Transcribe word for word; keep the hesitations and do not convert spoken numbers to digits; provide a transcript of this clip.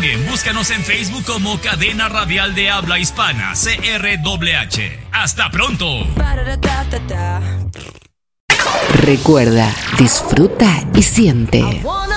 También búscanos en Facebook como Cadena Radial de Habla Hispana, C R H H. ¡Hasta pronto! Recuerda, disfruta y siente.